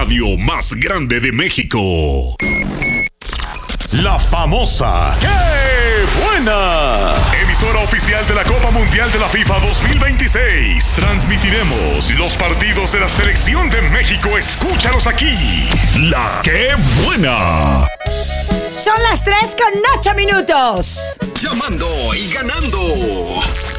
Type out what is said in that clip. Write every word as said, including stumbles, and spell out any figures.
radio más grande de México. La famosa ¡Qué buena! Emisora oficial de la Copa Mundial de la FIFA dos mil veintiséis. Transmitiremos los partidos de la Selección de México. Escúchalos aquí. La ¡Qué buena! Son las tres con ocho minutos. Llamando y ganando.